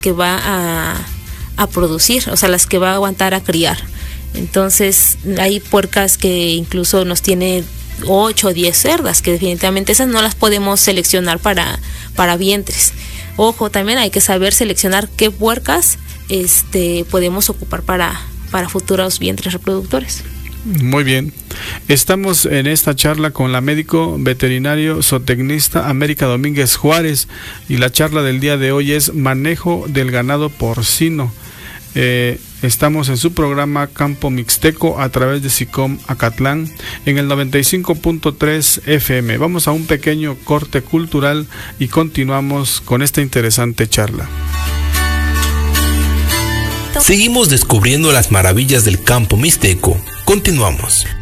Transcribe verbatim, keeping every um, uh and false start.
que va a, a producir, o sea, las que va a aguantar a criar. Entonces hay puercas que incluso nos tiene ocho o diez cerdas, que definitivamente esas no las podemos seleccionar para, para vientres. Ojo, también hay que saber seleccionar qué puercas este, podemos ocupar para, para futuros vientres reproductores. Muy bien. Estamos en esta charla con la médico veterinario zootecnista América Domínguez Juárez, y la charla del día de hoy es manejo del ganado porcino. Eh, estamos en su programa Campo Mixteco a través de SICOM Acatlán en el noventa y cinco punto tres F M. Vamos a un pequeño corte cultural y continuamos con esta interesante charla. Seguimos descubriendo las maravillas del campo mixteco. Continuamos.